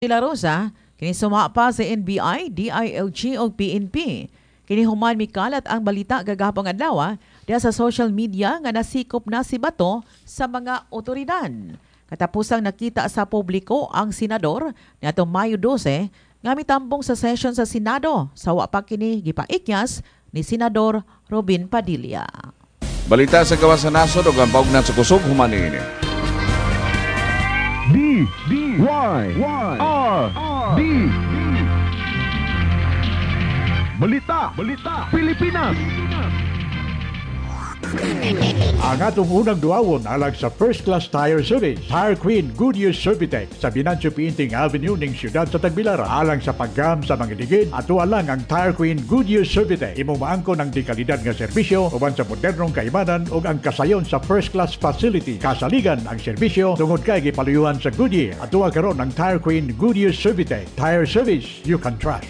De La Rosa, kini sumapa sa NBI, DILG o PNP. Kini human mikalat ang balita gagahapon adlaw diha sa social media nga nasikop na si Bato sa mga otoridad. Katapusang nakita sa publiko ang senador niadtong Mayo 12 nga mitambong sa session sa Senado sa wa pa kini gipaikyas ni Senador Robin Padilla. Balita sa gawas sa nasod ug ang paugnan sa kusog human ini. D Balita Pilipinas. Ang atong unang duawon alag sa First Class Tire Service, Tire Queen Goodyear Servitec sa Binancio Piinting Avenue ning siyudad sa Tagbilaran. Alang sa paggam sa mga digid, ato lang ang Tire Queen Goodyear Servitec. Imong maangkon ang dekalidad nga serbisyo uban sa modernong kaibanan ug ang kasayon sa First Class Facility. Kasaligan ang serbisyo tungod kay gipaluyuhan sa Goodyear. Ato karon ang Tire Queen Goodyear Servitec. Tire service you can trust.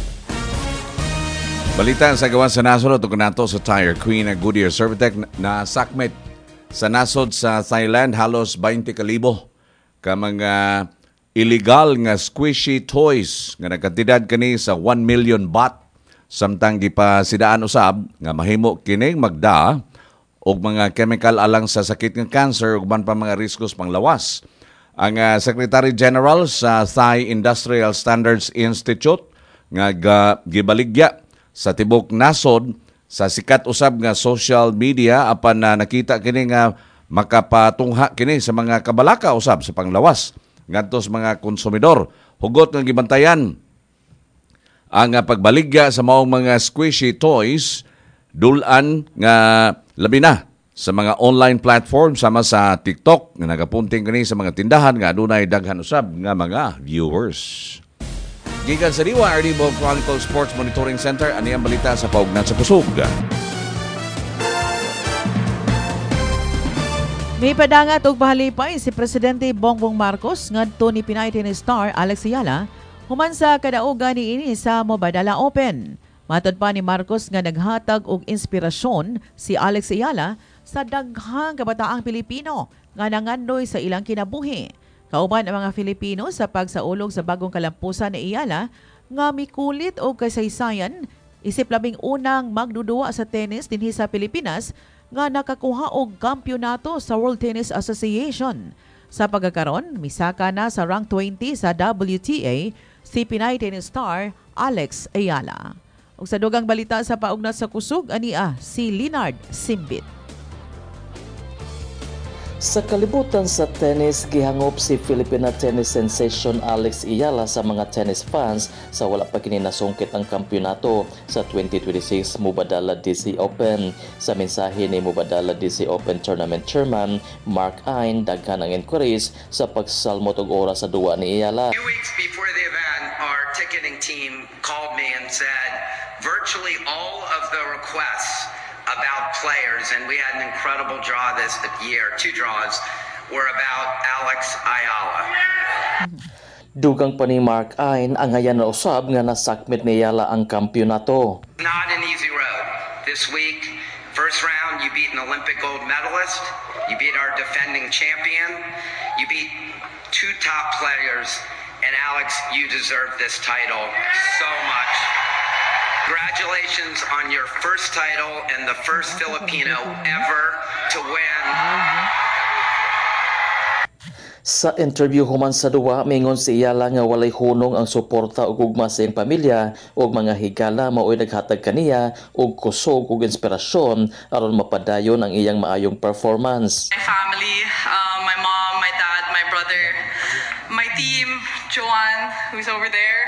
Balita sa gawas sa nasod ug nato sa Tire Queen at Goodyear Servitec na sakmet sa nasod sa Thailand halos 20,000 ka mga illegal nga squishy toys nga nagkatidad kini sa 1 million baht samtang gipasidaan usab nga mahimo kining magda og mga chemical alang sa sakit nga cancer ug man pa mga riskos panglawas. Ang Secretary General sa Thai Industrial Standards Institute nga gibaligya sa tibok nasod sa sikat usab nga social media apan na nakita kini nga makapatungha kini sa mga kabalaka usab sa panglawas ngadto sa mga konsumidor. Hugot nga gibantayan ang pagbaligya sa maong mga squishy toys dulan nga labi na sa mga online platform sama sa TikTok nga nagapunting kini sa mga tindahan nga adunay daghan usab nga mga viewers. Gikan sa Diwa, Arlibo Chronicle Sports Monitoring Center, ani ang balita sa paugnan sa kusog. May padangat og pahalipay si Presidente Bongbong Marcos ngadto ni Pinay Tennis star Alex Ayala human sa kadaugan niini sa Mubadala Open. Matod pa ni Marcos nga naghatag og inspirasyon si Alex Ayala sa daghang kabataang Pilipino nga nangandoy sa ilang kinabuhi. Kauban ang mga Filipino sa pagsaulog sa bagong kalampusan ni Ayala nga mikulit o kasaysayan isip labing unang magdudua sa tennis dinhi sa Pilipinas nga nakakuha og kampyonato sa World Tennis Association. Sa pagkakaron, misaka na sa rank 20 sa WTA si Pinay tennis star Alex Ayala. Ug sa dugang balita sa paugna sa kusog ania si Leonard Simbit. Sa kalibutan sa tennis, gihangop si Filipina tennis sensation Alex Ayala sa mga tennis fans sa wala pa kini nasungkit ang kampyonato sa 2026 Mubadala DC Open. Sa mensahe ni Mubadala DC Open Tournament Chairman Mark Ain, daghan ang encourage sa pagsalmot og oras sa duwa ni Ayala. 2 weeks before the event, our ticketing team called me and said virtually all of the requests about players, and we had an incredible draw this year. 2 draws were about Alex Ayala. Dugang pa ni Mark Ain ang ayan na usab nga nasakmit ni Ayala ang kampyonato. Not an easy road. This week, first round, you beat an Olympic gold medalist. You beat our defending champion. You beat 2 top players. And Alex, you deserve this title so much. Congratulations on your first title and the first Filipino ever to win. Sa interview human sa duwa, mingon si Ayala nga walay hunong ang suporta ug ugma sa iyang pamilya ug mga higala mao'y naghatag kaniya og kusog ug inspirasyon aron mapadayon ang iyang maayong performance. My family, my mom, my dad, my brother, my team, Joanne, who's over there.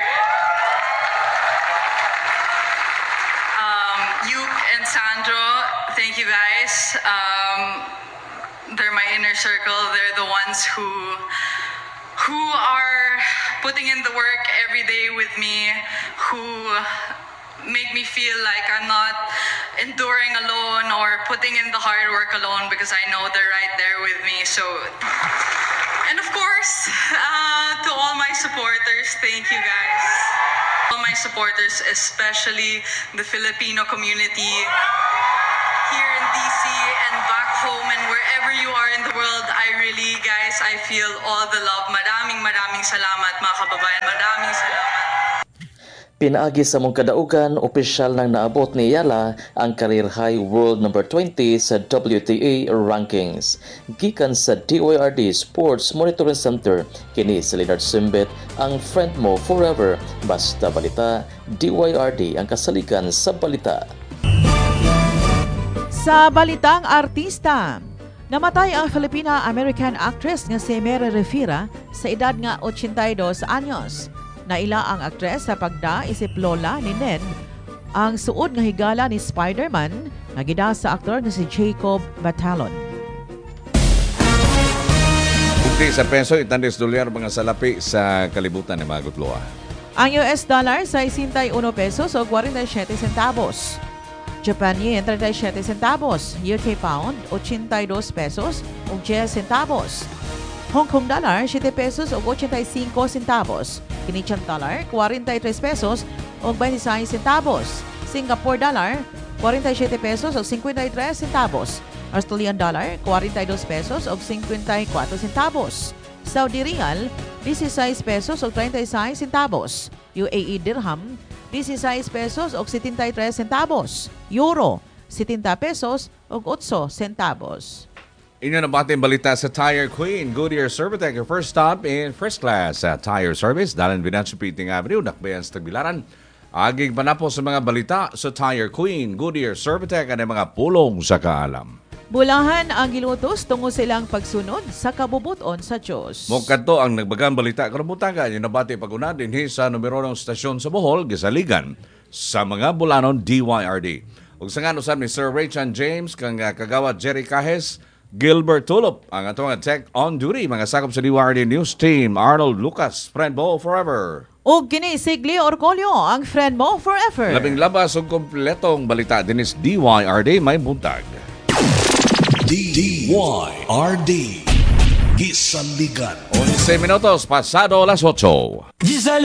Yuke and Sandro, thank you guys. They're my inner circle. They're the ones who are putting in the work every day with me, who make me feel like I'm not enduring alone or putting in the hard work alone because I know they're right there with me. So, and of course, to all my supporters, thank you guys. All my supporters, especially the Filipino community here in DC and back home and wherever you are in the world. world. Guys, I feel all the love. Maraming salamat mga kababayan. Maraming salamat. Pinaagi sa mong kadaugan, opisyal nang naabot ni Ayala ang career high world number 20 sa WTA rankings. Gikan sa DYRD Sports Monitoring Center, kini si Leonard Simbet ang friend mo forever. Basta balita, DYRD ang kasalikan sa balita. Sa balitang artista, namatay ang Filipina-American actress nga si Mary Rivera sa edad nga 82 anyos. Naila ang aktres sa pagda isip lola ni Ned ang suod nga higala ni Spider-Man nga gida sa aktor nga si Jacob Batalon. Bukti sa peso, $10 mga salapi sa kalibutan ni Magutloa. Ang US dollar sa 61 pesos o 47 centavos. Japan yen 37 centavos. UK pound 82 pesos o 10 centavos. Hong Kong dollar 7 pesos o 85 centavos. Canadian dollar 43 pesos o 26 centavos. Singapore dollar 47 pesos o 53 centavos. Australian dollar 42 pesos o 54 centavos. Saudi Riyal 16 pesos o 36 centavos. UAE dirham 16 pesos o 73 centavos. Euro 70 pesos o 8 centavos. Inyo na bating balita sa Tire Queen. Goodyear Servitec, your first stop in first class at tire service. Dalan Venancio Piting Avenue, Dakbayan sa Tagbilaran. Aging pa na po sa mga balita sa Tire Queen. Goodyear Servitec ang mga pulong sa kaalam. Bulahan ang gilutos tungo silang pagsunod sa kabubuton sa Diyos. Mokadto ang nagbagang balita karabutagan yung nabati paguna din sa numero ng stasyon sa Bohol, Gisaligan, sa mga bulanon DYRD. Ug sa nga usab ni Sir Raychan James kang kagawad Jerry Cajes, Gilbert Tulop, ang atong tech on duty, mga sakop sa DYRD News Team, Arnold Lucas, friend mo forever. O kini Sigli Orcolio, ang friend mo forever. Labing labas o kompletong balita din is DYRD may buntag. DYRD Gisaligan. 11 minutos pasado las 8.